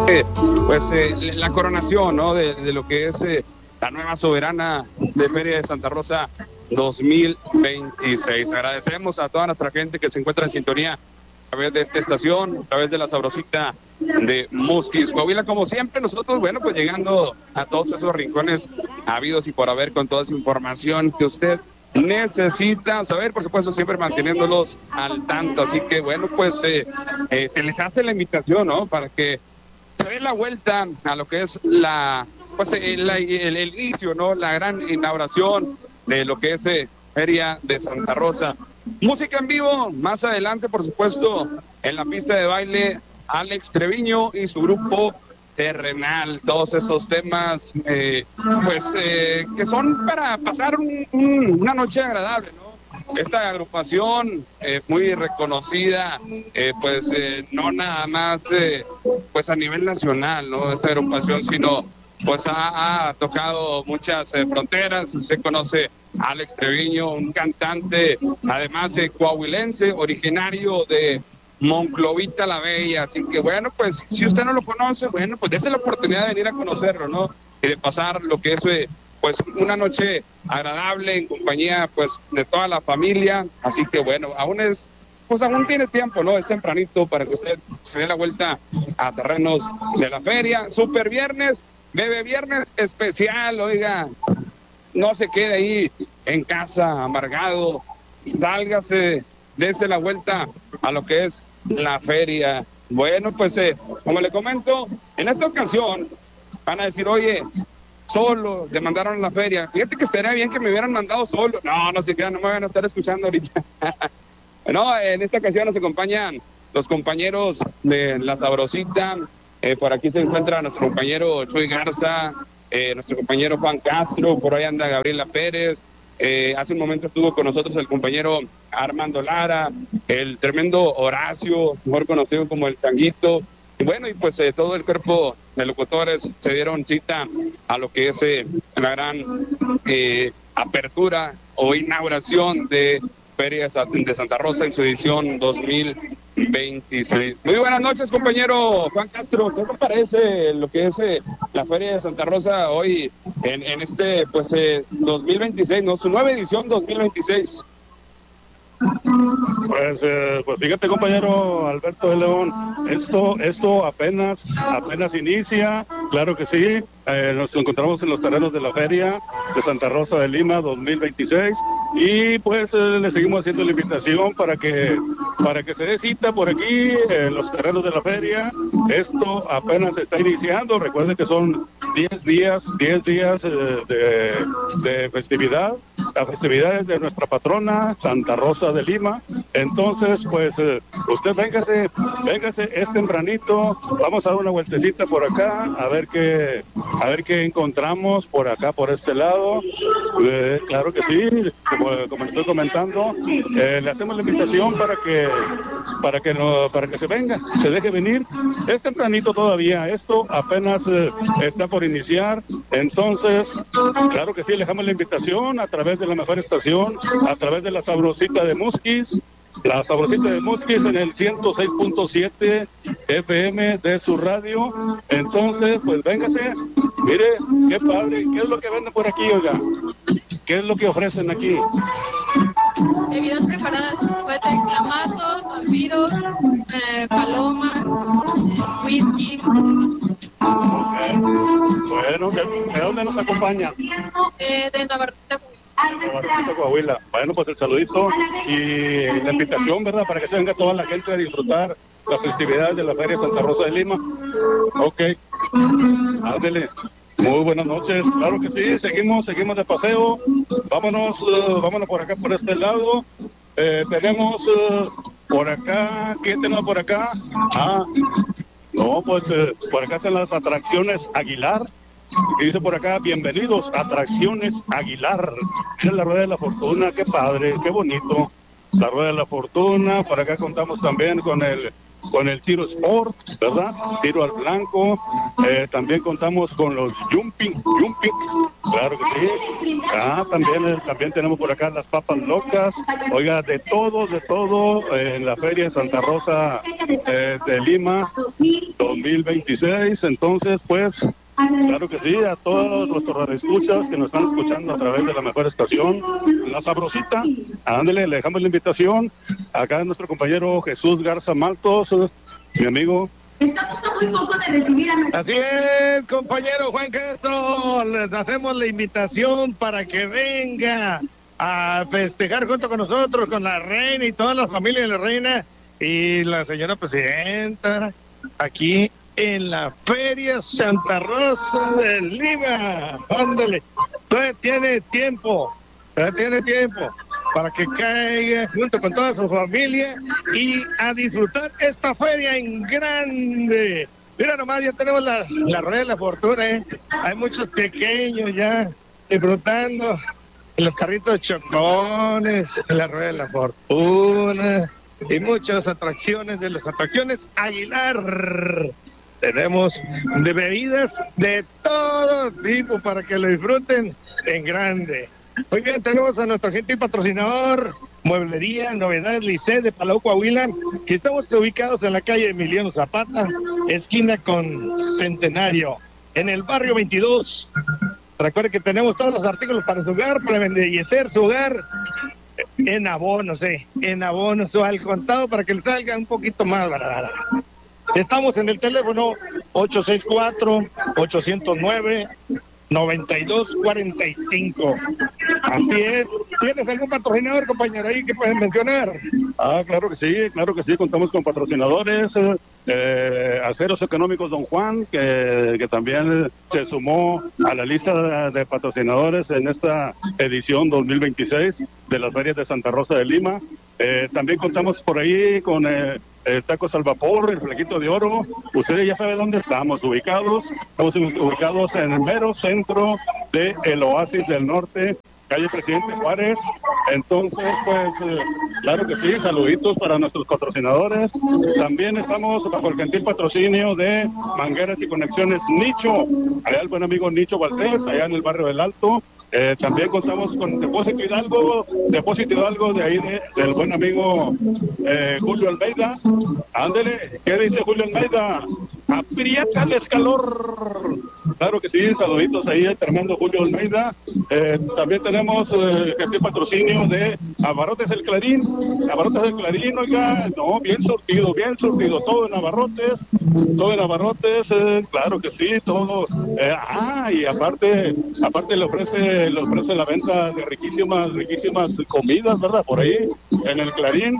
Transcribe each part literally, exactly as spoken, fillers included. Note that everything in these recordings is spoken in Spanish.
pues eh, la coronación, ¿no? De, de lo que es eh, la nueva soberana de Feria de Santa Rosa dos mil veintiséis. Agradecemos a toda nuestra gente que se encuentra en sintonía a través de esta estación, a través de la sabrosita de Musquis, Coahuila. Como siempre, nosotros, bueno, pues llegando a todos esos rincones habidos y por haber con toda esa información que usted necesita saber, por supuesto, siempre manteniéndolos al tanto. Así que, bueno, pues eh, eh, se les hace la invitación, ¿no? Para que se dé la vuelta a lo que es la, pues el, el, el inicio, ¿no? La gran inauguración de lo que es eh, Feria de Santa Rosa. Música en vivo, más adelante, por supuesto, en la pista de baile, Alex Treviño y su grupo Terrenal. Todos esos temas, eh, pues, eh, que son para pasar un, un, una noche agradable, ¿no? Esta agrupación, eh, muy reconocida, eh, pues, eh, no nada más, eh, pues, a nivel nacional, ¿no? Esta agrupación, sino, pues, ha, ha tocado muchas eh, fronteras. Se conoce a Alex Treviño, un cantante, además de coahuilense, originario de Monclovita la Bella. Así que, bueno, pues, si usted no lo conoce, bueno, pues dése la oportunidad de venir a conocerlo, ¿no? Y de pasar lo que es, eh, pues, una noche agradable en compañía, pues, de toda la familia. Así que, bueno, aún es, pues, aún tiene tiempo, ¿no? Es tempranito para que usted se dé la vuelta a terrenos de la feria. Super viernes, bebé viernes especial, oiga. No se quede ahí en casa amargado, sálgase, dése la vuelta a lo que es la feria. Bueno, pues eh, como le comento, en esta ocasión van a decir, oye, solo te mandaron a la feria. Fíjate que estaría bien que me hubieran mandado solo. No, no se quedan, no me van a estar escuchando ahorita. No, en esta ocasión nos acompañan los compañeros de La Sabrosita. Eh, por aquí se encuentra nuestro compañero Chuy Garza, eh, nuestro compañero Juan Castro, por ahí anda Gabriela Pérez. Eh, hace un momento estuvo con nosotros el compañero Armando Lara, el tremendo Horacio, mejor conocido como el Changuito. Y bueno, y pues eh, todo el cuerpo de locutores se dieron cita a lo que es eh, la gran eh, apertura o inauguración de Feria de Santa Rosa en su edición dos mil veintiséis. Muy buenas noches, compañero Juan Castro. ¿Qué te parece lo que es eh, la Feria de Santa Rosa hoy en, en este pues eh, dos mil veintiséis, no, su nueva edición dos mil veintiséis? Pues, eh, pues fíjate, compañero Alberto de León, esto, esto apenas, apenas inicia, claro que sí. Eh, nos encontramos en los terrenos de la Feria de Santa Rosa de Lima dos mil veintiséis y pues eh, le seguimos haciendo la invitación para que para que se dé cita por aquí en los terrenos de la feria. Esto apenas está iniciando. Recuerden que son diez días, diez días eh, de, de festividad. La festividad es de nuestra patrona Santa Rosa de Lima. Entonces, pues eh, usted véngase, véngase, es tempranito. Vamos a dar una vueltecita por acá a ver qué a ver qué encontramos por acá, por este lado. Eh, claro que sí, como, como le estoy comentando, eh, le hacemos la invitación para que para que no, para que se venga, se deje venir. Es tempranito todavía, esto apenas eh, está por iniciar. Entonces, claro que sí, le dejamos la invitación a través de la mejor estación, a través de la Sabrosita de Musquis. La Sabrosita de Musquis en el ciento seis punto siete F M de su radio. Entonces, pues véngase, mire, qué padre, ¿qué es lo que venden por aquí, oiga? ¿Qué es lo que ofrecen aquí? Bebidas preparadas, cohetes, clamatos, vampiros, eh, palomas, eh, whisky. Okay. Bueno, ¿de, ¿de dónde nos acompaña? Eh, de Navarrete, Navarrete, Coahuila. Bueno, pues el saludito y la invitación, ¿verdad? Para que se venga toda la gente a disfrutar las festividades de la Feria Santa Rosa de Lima. Ok. Ándele. Muy buenas noches, claro que sí, seguimos, seguimos de paseo, vámonos, uh, vámonos por acá, por este lado, eh, tenemos uh, por acá, ¿qué tenemos por acá? Ah, no, pues uh, por acá están las atracciones Aguilar, y dice por acá, bienvenidos, atracciones Aguilar, es la Rueda de la Fortuna, qué padre, qué bonito, la Rueda de la Fortuna, por acá contamos también con el con el tiro sport, ¿verdad? Tiro al blanco, eh, también contamos con los jumping, jumping, claro que sí. Ah, también, eh, también tenemos por acá las papas locas, oiga, de todo, de todo, eh, en la Feria de Santa Rosa eh, de Lima dos mil veintiséis, entonces pues... Claro que sí, a todos nuestros radioescuchas que nos están escuchando a través de la mejor estación, La Sabrosita, ándale, le dejamos la invitación. Acá nuestro compañero Jesús Garza Maltos, mi amigo. Estamos a muy poco de recibir a nuestro... Así es, compañero Juan Castro, les hacemos la invitación para que venga a festejar junto con nosotros, con la reina y toda la familia de la reina y la señora presidenta, aquí en la Feria Santa Rosa de Lima. Ándale, todavía tiene tiempo, todavía tiene tiempo para que caiga junto con toda su familia y a disfrutar esta feria en grande. Mira nomás, ya tenemos la, la rueda de la fortuna, ¿eh? Hay muchos pequeños ya disfrutando en los carritos chocones, en la rueda de la fortuna y muchas atracciones de las atracciones Aguilar. Tenemos de bebidas de todo tipo para que lo disfruten en grande. Muy bien, tenemos a nuestro gentil patrocinador, Mueblería Novedades Licé de Palau, Coahuila, que estamos ubicados en la calle Emiliano Zapata, esquina con Centenario, en el barrio veintidós. Recuerde que tenemos todos los artículos para su hogar, para embellecer su hogar, en abonos, eh, en abonos o al contado para que le salga un poquito más barato. Estamos en el teléfono ocho seis cuatro, ocho cero nueve, nueve dos cuatro cinco. Así es. ¿Tienes algún patrocinador, compañero, ahí que pueden mencionar? Ah, claro que sí, claro que sí. Contamos con patrocinadores. Eh, Aceros Económicos Don Juan, que, que también se sumó a la lista de, de patrocinadores en esta edición dos mil veintiséis de las ferias de Santa Rosa de Lima. Eh, también contamos por ahí con... Eh, Eh, tacos al vapor, el Flequito de Oro. Ustedes ya saben dónde estamos ubicados. Estamos ubicados en el mero centro de el Oasis del Norte, calle Presidente Juárez. Entonces, pues, eh, claro que sí, saluditos para nuestros patrocinadores. También estamos bajo el gentil patrocinio de Mangueras y Conexiones Nicho, allá el buen amigo Nicho Valdés, allá en el barrio del Alto. Eh, también contamos con Depósito Hidalgo, Depósito Hidalgo de ahí de, del buen amigo eh, Julio Almeida. Ándele, ¿qué dice Julio Almeida? Apriétales calor. Claro que sí, saluditos ahí al tremendo Julio Almeida. Eh, también tenemos eh, este patrocinio de Abarrotes El Clarín. Abarrotes El Clarín, oiga, no, bien surtido, bien surtido, todo en abarrotes, todo en abarrotes, eh, claro que sí, todos. Eh, ah, y aparte, aparte le ofrece le ofrece la venta de riquísimas, riquísimas comidas, ¿verdad? Por ahí, en el Clarín.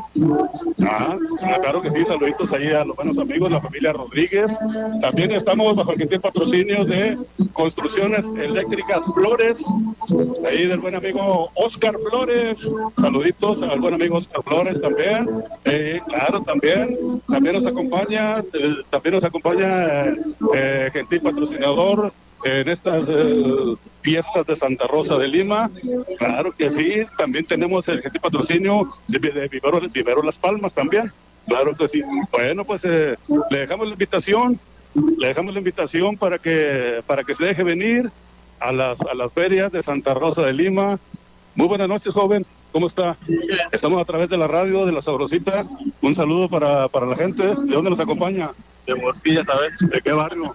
Ah, claro que sí, saluditos ahí a los buenos amigos, la familia Rodríguez. También estamos bajo el gentil patrocinio de Construcciones Eléctricas Flores, ahí del buen amigo Oscar Flores. Saluditos al buen amigo Oscar Flores también. Eh, claro, también, también nos acompaña, eh, también nos acompaña eh, gentil patrocinador en estas eh, fiestas de Santa Rosa de Lima. Claro que sí, también tenemos el gentil patrocinio de, de Vivero, Vivero Las Palmas también. Claro que sí. Bueno, pues eh, le dejamos la invitación, le dejamos la invitación para que para que se deje venir a las a las ferias de Santa Rosa de Lima. Muy buenas noches, joven. ¿Cómo está? Estamos a través de la radio de La Sabrosita. Un saludo para, para la gente. ¿De dónde nos acompaña? De Mosquilla, ¿sabes? ¿De qué barrio?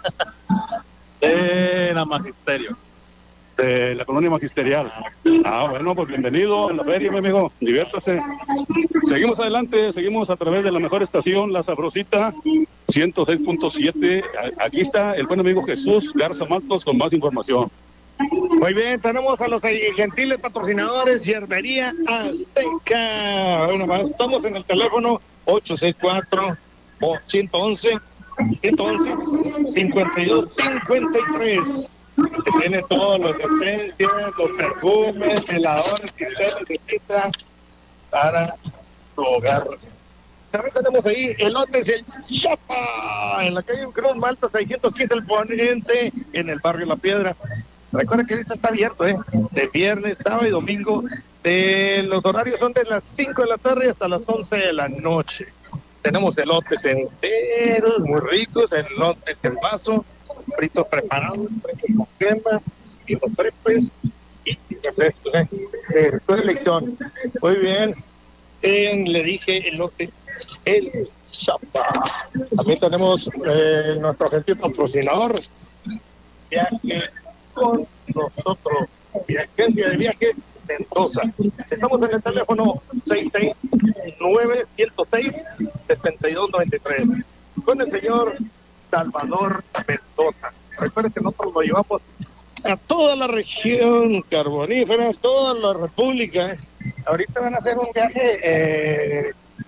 De la Magisterio. De la colonia magisterial. Ah, bueno, pues bienvenido a la feria, mi amigo. Diviértase. Seguimos adelante, seguimos a través de la mejor estación, La Sabrosita, ciento seis punto siete. Aquí está el buen amigo Jesús Garza Maltos con más información. Muy bien, tenemos a los gentiles patrocinadores Hierbería Azteca. Bueno, más, estamos en el teléfono ocho seis cuatro, ciento once, ciento once, cincuenta y dos cincuenta y tres. Que tiene todas las esencias, los perfumes, veladores que usted necesita para su hogar. También tenemos ahí elotes El Chapa, en la calle Cruz Malta seiscientos quince El Poniente, en el barrio La Piedra. Recuerda que ahorita está abierto, ¿eh? De viernes, sábado y domingo. De los horarios son de las cinco de la tarde hasta las once de la noche. tenemos elotes enteros, muy ricos, elotes en vaso, fritos preparados, fritos con crema, y los frepes, y refrescos, ¿eh? Eh, tu elección. Muy bien. Eh, le dije elote, el Chapa. Aquí tenemos eh, nuestro gentil patrocinador, Viaje con nosotros, Agencia de Viajes Mendoza. Estamos en el teléfono seis seis nueve, uno cero seis, siete dos nueve tres con el señor Salvador Mendoza. Recuerden que nosotros lo llevamos a toda la región carbonífera, toda la república. Ahorita van a hacer un viaje eh,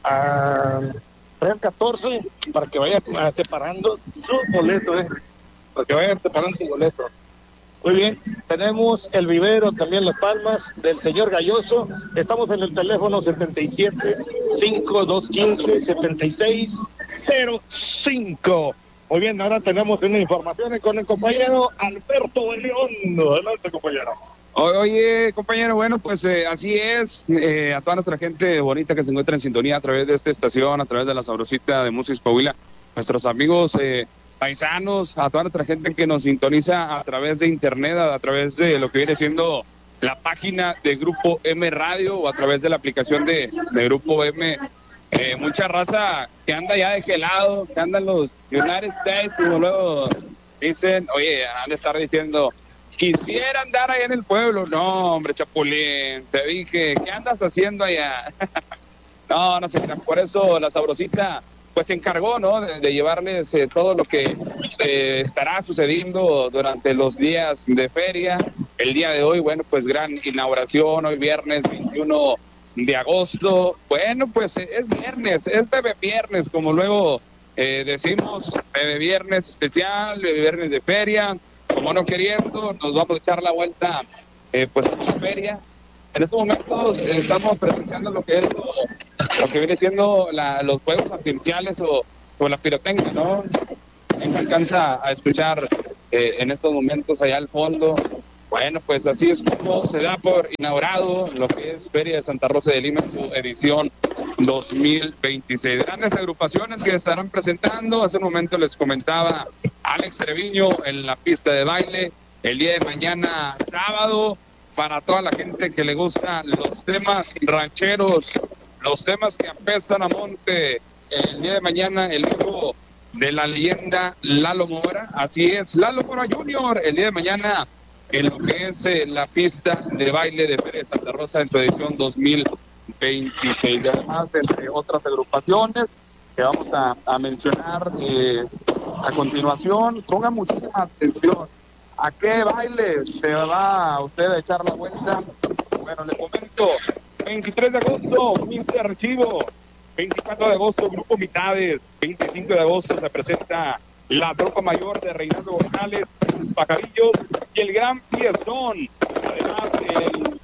a Real catorce para que vayan uh, separando su boleto, eh, para que vayan separando su boleto. Muy bien, tenemos el vivero también Las Palmas del señor Galloso. Estamos en el teléfono setenta y siete, cinco dos uno cinco, setenta y seis cero cinco. Muy bien, ahora tenemos una información con el compañero Alberto de León. Adelante, compañero. Oye, compañero, bueno, pues eh, así es, eh, a toda nuestra gente bonita que se encuentra en sintonía a través de esta estación, a través de la Sabrosita de Music Coahuila, nuestros amigos eh, paisanos, a toda nuestra gente que nos sintoniza a través de internet, a, a través de lo que viene siendo la página de Grupo M Radio o a través de la aplicación de, de Grupo M. Eh, mucha raza que anda ya de qué lado, que andan los United States, como luego dicen, oye, han de estar diciendo, quisiera andar allá en el pueblo. No, hombre, Chapulín, te dije, ¿qué andas haciendo allá? no, no sé, por eso la Sabrosita pues se encargó, ¿no?, de, de llevarles eh, todo lo que eh, estará sucediendo durante los días de feria. El día de hoy, bueno, pues gran inauguración, hoy viernes veintiuno de agosto. Bueno, pues es viernes, es bebé viernes, como luego eh, decimos, bebé viernes especial, bebé viernes de feria. Como no queriendo, nos vamos a echar la vuelta eh, pues a la feria. En estos momentos eh, estamos presenciando lo que es lo, lo que viene siendo la, los juegos artificiales o, o la pirotecnia, ¿no? Me alcanza a escuchar eh, en estos momentos allá al fondo. Bueno, pues así es como se da por inaugurado lo que es Feria de Santa Rosa de Lima en su edición dos mil veintiséis. Grandes agrupaciones que estarán presentando. Hace un momento les comentaba Alex Treviño en la pista de baile. El día de mañana, sábado, para toda la gente que le gusta los temas rancheros, los temas que apestan a monte. El día de mañana, el hijo de la leyenda Lalo Mora. Así es, Lalo Mora junior El día de mañana, en lo que es eh, la pista de baile de Feria de Santa Rosa en su edición dos mil veintiséis. Y además, entre otras agrupaciones que vamos a, a mencionar eh, a continuación, pongan muchísima atención. ¿A qué baile se va usted a echar la vuelta? Bueno, le comento, veintitrés de agosto, Mister Archivo, veinticuatro de agosto, Grupo Mitades, veinticinco de agosto se presenta la Tropa Mayor de Reinaldo González, sus Pajarillos y el Gran Piezón. Además, el,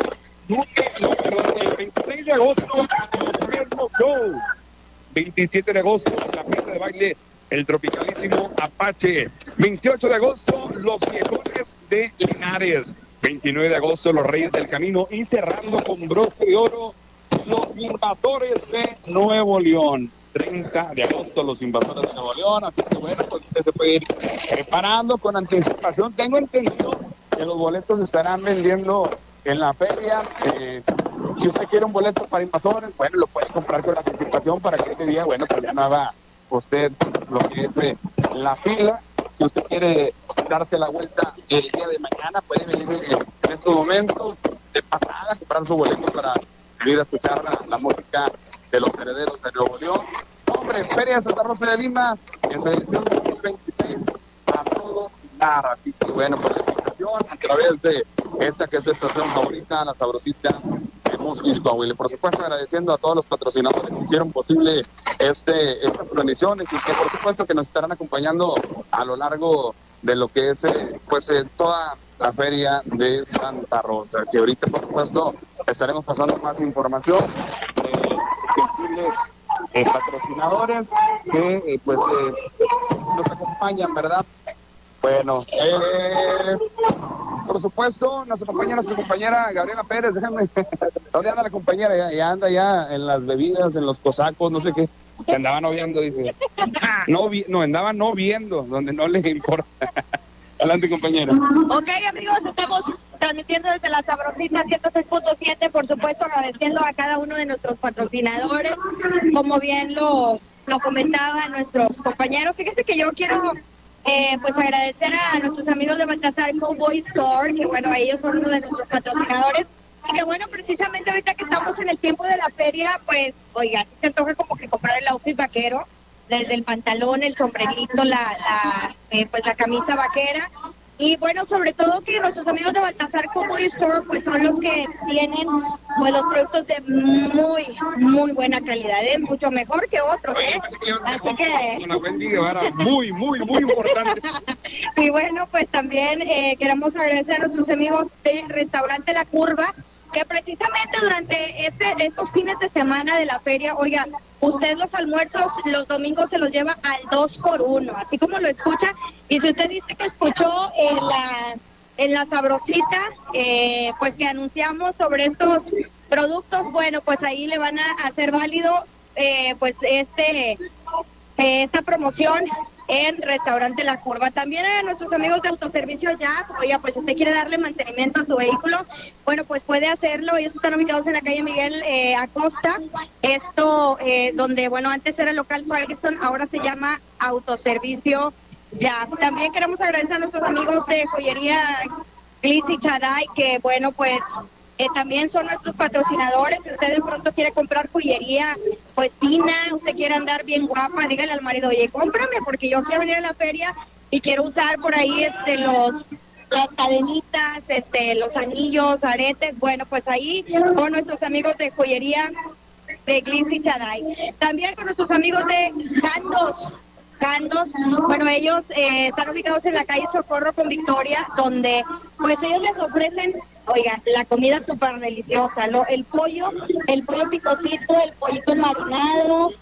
no, perdón, el veintiséis de agosto, los mismos show. veintisiete de agosto, la fiesta de baile, el tropicalísimo Apache. veintiocho de agosto, los Viejones de Linares. veintinueve de agosto, los Reyes del Camino. Y cerrando con broche de oro, los Invasores de Nuevo León. treinta de agosto, los Invasores de Nuevo León. Así que bueno, pues usted se puede ir preparando con anticipación. Tengo entendido que los boletos se estarán vendiendo en la feria. Eh, si usted quiere un boleto para Invasores, bueno, lo puede comprar con anticipación para que ese día, bueno, pues ya no haga usted lo que es eh, la fila. Si usted quiere darse la vuelta el día de mañana, puede venir eh, en estos momentos de pasada, comprar su boleto para venir a escuchar la, la música de los Herederos de Nuevo León. Hombre, Feria de Santa Rosa de Lima, en su edición dos mil veintiséis, a todo dar. Así que bueno, pues la invitación a través de esta que es su estación favorita, la Sabrosita de Music Coahuila. Por supuesto, agradeciendo a todos los patrocinadores que hicieron posible este estas transmisiones y que por supuesto que nos estarán acompañando a lo largo de lo que es eh, pues eh, toda la Feria de Santa Rosa, que ahorita por supuesto estaremos pasando más información de sensibles eh, patrocinadores que eh, pues eh, nos acompañan, ¿verdad? Bueno, eh, por supuesto, nos acompaña nuestra compañera Gabriela Pérez. Déjame, ¿dónde anda la compañera? Ya, ya anda ya en las bebidas, en los cosacos, no sé qué. Que andaba noviando, dice. No, vi, no, andaba no viendo, donde no les importa. Adelante, compañero. Ok, amigos, estamos transmitiendo desde la Sabrosita ciento seis punto siete, por supuesto, agradeciendo a cada uno de nuestros patrocinadores, como bien lo, lo comentaban nuestros compañeros. Fíjense que yo quiero eh, pues agradecer a nuestros amigos de Baltasar Cowboy Store, que bueno, ellos son uno de nuestros patrocinadores. Y que bueno, precisamente ahorita que estamos en el tiempo de la feria, pues, oiga, se antoja como que comprar el outfit vaquero, desde el pantalón, el sombrerito, la, la eh, pues la camisa vaquera. Y bueno, sobre todo que nuestros amigos de Baltasar Cowboy Store, pues son los que tienen pues los productos de muy, muy buena calidad, ¿eh? Mucho mejor que otros, ¿eh? Así que... Una Wendy Guevara, muy, muy, muy importante. Y bueno, pues también eh, queremos agradecer a nuestros amigos de Restaurante La Curva, que precisamente durante este, estos fines de semana de la feria, oiga, usted los almuerzos los domingos se los lleva al dos por uno, así como lo escucha. Y si usted dice que escuchó en la, en la Sabrosita, eh, pues que anunciamos sobre estos productos, bueno, pues ahí le van a hacer válido eh, pues este eh, esta promoción en Restaurante La Curva. También a nuestros amigos de Autoservicio Ya, oiga, pues si usted quiere darle mantenimiento a su vehículo, bueno, pues puede hacerlo. Ellos están ubicados en la calle Miguel eh, Acosta, esto eh, donde, bueno, antes era el local Firestone, ahora se llama Autoservicio Ya. También queremos agradecer a nuestros amigos de Joyería Gliss y Chaday, que, bueno, pues Eh, también son nuestros patrocinadores. Si usted de pronto quiere comprar joyería pues fina, usted quiere andar bien guapa, dígale al marido, oye, cómprame porque yo quiero venir a la feria y quiero usar por ahí este los las cadenitas, este los anillos, aretes. Bueno, pues ahí con nuestros amigos de joyería de Gliss y Chaday. También con nuestros amigos de Jandos. Jandos, bueno, ellos eh, están ubicados en la calle Socorro con Victoria, donde pues ellos les ofrecen, oiga, la comida súper deliciosa, lo, el pollo, el pollo picosito, el pollito marinado,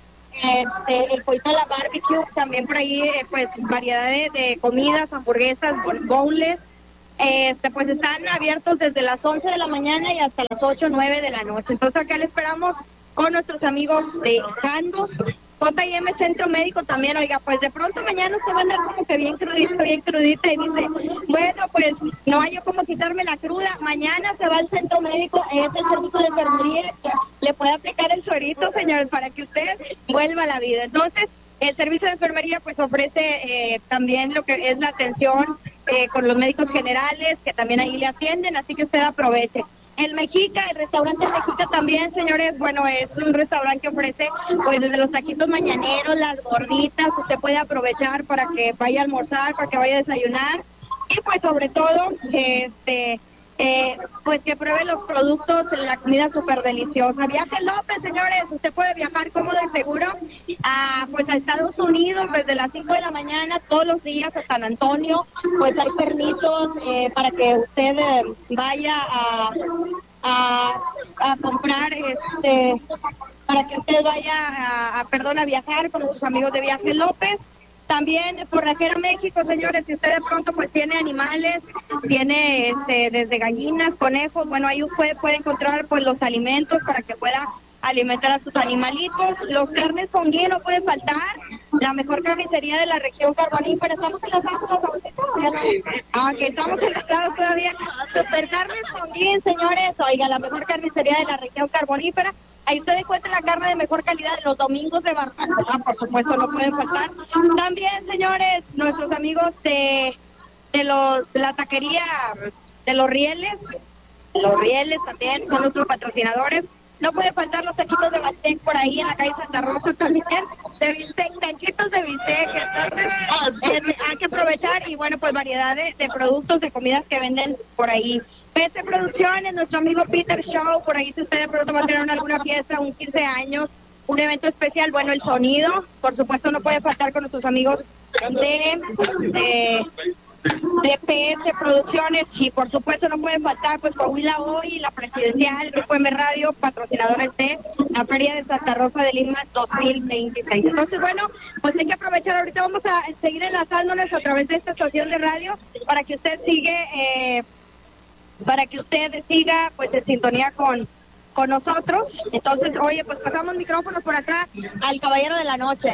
este, el pollito a la barbecue, también por ahí eh, pues variedad de, de comidas, hamburguesas, boneless. Este, pues están abiertos desde las once de la mañana y hasta las ocho, nueve de la noche. Entonces acá le esperamos con nuestros amigos de Jandos. J y M Centro Médico también, oiga, pues de pronto mañana se va a andar como que bien crudito, bien crudita y dice, bueno, pues no hay yo como quitarme la cruda, mañana se va al Centro Médico, es el servicio de enfermería, que le puede aplicar el suerito, señores, para que usted vuelva a la vida. Entonces, el servicio de enfermería pues ofrece eh, también lo que es la atención eh, con los médicos generales, que también ahí le atienden, así que usted aproveche. El Mexica, el restaurante Mexica también, señores, bueno, es un restaurante que ofrece, pues, desde los taquitos mañaneros, las gorditas, usted puede aprovechar para que vaya a almorzar, para que vaya a desayunar, y pues, sobre todo, este, eh, pues, que pruebe los productos, la comida súper deliciosa. Viaje López, señores, usted puede viajar cómodo y seguro, a, pues, a Estados Unidos, desde las cinco de la mañana, todos los días a San Antonio, pues, hay permisos eh, para que usted eh, vaya a... A, a comprar, este, para que usted vaya a, a, perdón, a viajar con sus amigos de Viaje López. También por Rajera México, señores, si usted de pronto pues tiene animales, tiene este, desde gallinas, conejos, bueno, ahí usted puede encontrar pues los alimentos para que pueda alimentar a sus animalitos. Los carnes con guía no puede faltar, la mejor carnicería de la región carbonífera. ¿Estamos enlazados los ahorita? Ah, que estamos enlazados todavía. Super carnes con guía, señores, oiga, la mejor carnicería de la región carbonífera. Ahí usted encuentra la carne de mejor calidad los domingos de barbacoa, por supuesto, no pueden faltar. También, señores, nuestros amigos de, de los de la taquería de los Rieles, los Rieles también son nuestros patrocinadores. No puede faltar los taquitos de bistec por ahí en la calle Santa Rosa también, de bistec, taquitos de bistec, entonces eh, hay que aprovechar y bueno, pues variedad de, de productos, de comidas que venden por ahí. P C Producciones, nuestro amigo Peter Show, por ahí si usted de pronto va a tener alguna fiesta, un quince años, un evento especial, bueno, el sonido, por supuesto no puede faltar con nuestros amigos de... de de P S Producciones y por supuesto no pueden faltar pues Coahuila Hoy, la Presidencial, Grupo M Radio, patrocinadores de la Feria de Santa Rosa de Lima dos mil veintiséis. Entonces bueno, pues hay que aprovechar, ahorita vamos a seguir enlazándonos a través de esta estación de radio para que usted sigue, eh, para que usted siga pues en sintonía con con nosotros. Entonces, oye, pues pasamos micrófonos por acá al caballero de la noche.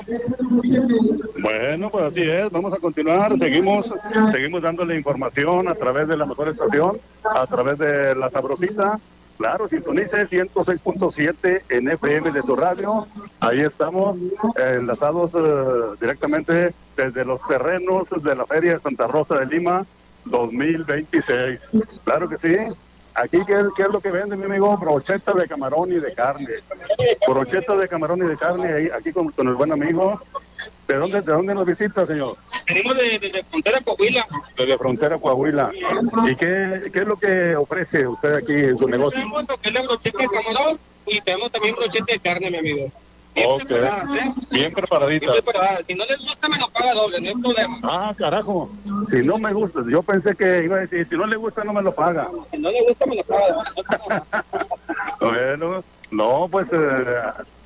Bueno, pues así es, vamos a continuar, seguimos, seguimos dándole información a través de la mejor estación, a través de La Sabrosita. Claro, sintonice ciento seis punto siete en F M de tu radio. Ahí estamos eh, enlazados eh, directamente desde los terrenos de la Feria de Santa Rosa de Lima dos mil veintiséis. Claro que sí. Aquí, ¿qué, ¿qué es lo que vende, mi amigo? Brocheta de camarón y de carne. Brocheta de camarón y de carne, ahí, aquí con, con el buen amigo. ¿De dónde, de dónde nos visita, señor? Venimos de, de, de Frontera Coahuila. Desde Frontera Coahuila. ¿Y qué, qué es lo que ofrece usted aquí en su negocio? Tenemos lo que es la brocheta de camarón y tenemos también brocheta de carne, mi amigo. Bien Ok, preparadas, ¿eh? bien preparadita. Bien preparadas. Si no les gusta, me lo paga doble, no hay problema. Ah, carajo, si no me gusta, yo pensé que iba a decir, si no le gusta no me lo paga. Si no le gusta, me lo paga doble. Bueno, no, pues eh,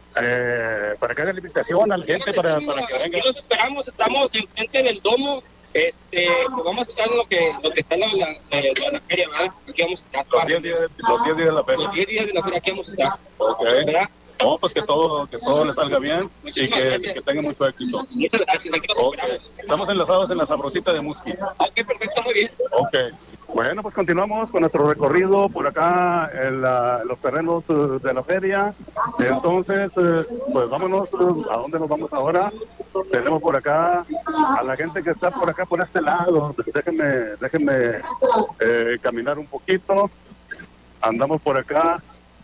eh, para que haga la invitación a la gente para, para que venga. Aquí los esperamos, estamos enfrente del domo. Este, pues vamos a estar en lo que, lo que está en la, la, la, la feria, ¿verdad? Aquí vamos a estar. Los diez días, los diez días de la feria. Los diez días de la feria aquí vamos a estar. Ok. ¿Verdad? No, pues que todo, que todo le salga bien y que, que tenga mucho éxito. Muchas gracias, aquí los Okay. esperamos. Estamos enlazados en la Sabrosita de Musqui. Ok, perfecto, muy bien. Ok. Bueno, pues continuamos con nuestro recorrido por acá en la- los terrenos eh, de la feria. Entonces, eh, pues vámonos. eh, ¿A dónde nos vamos ahora? Tenemos por acá a la gente que está por acá, por este lado. Déjenme, déjenme eh, caminar un poquito. Andamos por acá.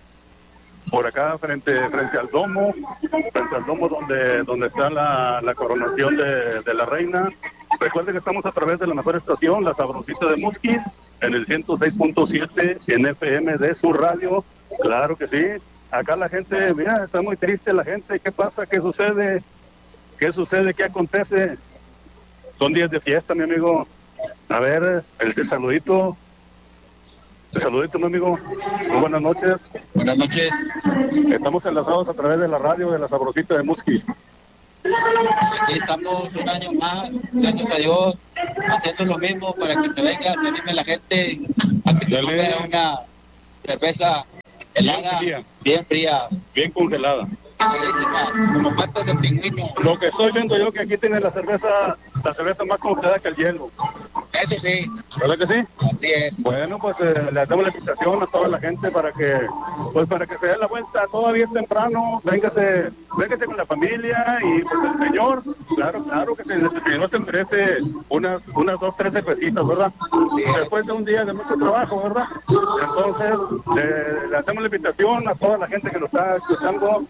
Por acá frente frente al domo, frente al domo donde donde está la, la coronación de, de la reina. Recuerden que estamos a través de la mejor estación, La Sabrosita de Musquis, en el ciento seis punto siete en F M de su radio. Claro que sí. Acá la gente, mira, está muy triste la gente. ¿Qué pasa? ¿Qué sucede? ¿Qué sucede? ¿Qué acontece? Son días de fiesta, mi amigo. A ver, el, el saludito. El saludito, mi amigo. Muy buenas noches. Buenas noches. Estamos enlazados a través de la radio de La Sabrosita de Musquis. Aquí estamos un año más, gracias a Dios, haciendo lo mismo para que se venga, se anime la gente a que se Dale. tome una cerveza helada, Bien fría. bien fría, Bien congelada. buenísima, como patas de pingüino. Lo que estoy viendo yo que aquí tiene la cerveza, la cerveza más congelada que el hielo. Eso sí, ¿Verdad que sí? así es. Bueno, pues eh, le hacemos la invitación a toda la gente para que, pues para que se dé la vuelta. Todavía es temprano, véngase, véngase con la familia y pues el señor, claro, claro que se, el señor se merece unas, unas dos, tres cervecitas, ¿verdad? Después de un día de mucho trabajo, ¿verdad? Entonces, le, le hacemos la invitación a toda la gente que nos está escuchando